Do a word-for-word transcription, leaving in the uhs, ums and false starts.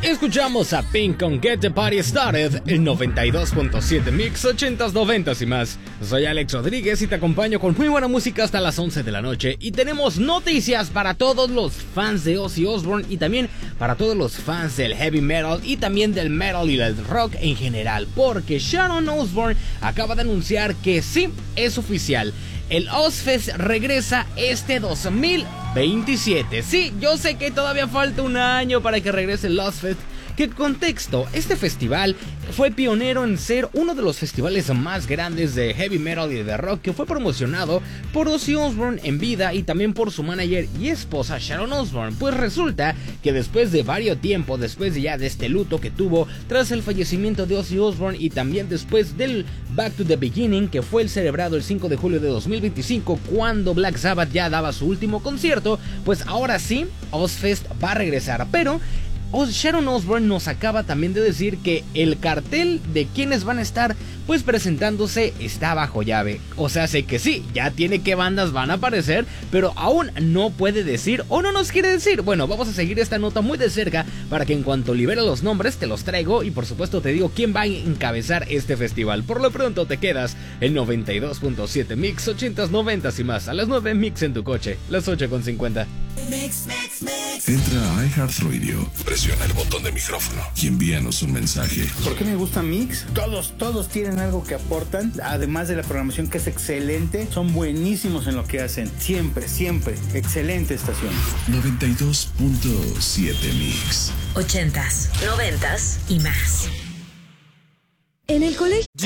Escuchamos a Pink con Get the Party Started, el noventa y dos punto siete Mix, ochentas, noventas y más. Soy Alex Rodríguez y te acompaño con muy buena música hasta las once de la noche. Y tenemos noticias para todos los fans de Ozzy Osbourne y también para todos los fans del heavy metal y también del metal y del rock en general. Porque Sharon Osbourne acaba de anunciar que sí, es oficial. El Ozzfest regresa este dos mil veintisiete. Sí, yo sé que todavía falta un año para que regrese el Ozzfest. ¿Qué contexto? Este festival fue pionero en ser uno de los festivales más grandes de heavy metal y de rock, que fue promocionado por Ozzy Osbourne en vida y también por su manager y esposa Sharon Osbourne. Pues resulta que después de varios tiempo, después ya de este luto que tuvo tras el fallecimiento de Ozzy Osbourne y también después del Back to the Beginning, que fue el celebrado el cinco de julio de dos mil veinticinco, cuando Black Sabbath ya daba su último concierto, pues ahora sí, Ozzfest va a regresar, pero Sharon Osbourne nos acaba también de decir que el cartel de quienes van a estar pues presentándose está bajo llave. O sea, sé que sí, ya tiene qué bandas van a aparecer, pero aún no puede decir o no nos quiere decir. Bueno, vamos a seguir esta nota muy de cerca para que en cuanto libere los nombres te los traigo y por supuesto te digo quién va a encabezar este festival. Por lo pronto te quedas en noventa y dos punto siete Mix, ochentas, noventas y más. A las nueve Mix en tu coche, las ocho con cincuenta. Mix, mix, mix. Entra a iHeartRadio, presiona el botón de micrófono y envíanos un mensaje. ¿Por qué me gusta Mix? Todos, todos tienen algo que aportan, además de la programación que es excelente, son buenísimos en lo que hacen, siempre, siempre, excelente estación. noventa y dos punto siete Mix. Ochentas, noventas y más. En el colegio